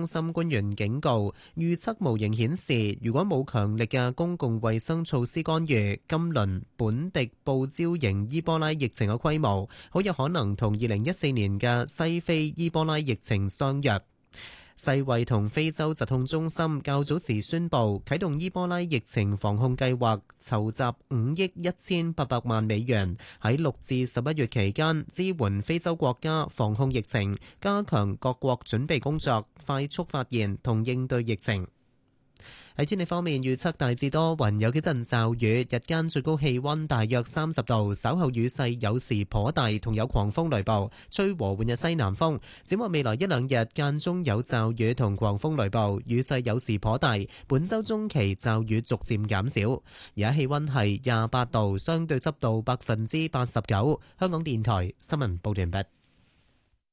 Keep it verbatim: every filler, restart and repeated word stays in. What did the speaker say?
中心官員警告，預測模型顯示，如果冇強力嘅公共衛生措施干預，今輪本地報招型伊波拉疫情嘅規模，好有可能同二零一四年嘅西非伊波拉疫情相若。世衛同非洲疾控中心較早時宣布啟動伊波拉疫情防控計劃，籌集五億一千八百萬美元，喺六至十一月期間支援非洲國家防控疫情，加強各國準備工作，快速發現同應對疫情。喺天氣方面，預測大致多雲，有幾陣驟雨，日間最高氣溫大約三十度，稍後雨勢有時頗大，同有狂風雷暴，吹和緩嘅西南風。展望未來一兩日間中有驟雨同狂風雷暴，雨勢有時頗大。本週中期驟雨逐漸減少。而家氣溫係廿八度，相對濕度百分之八十九。香港電台新聞報道完畢。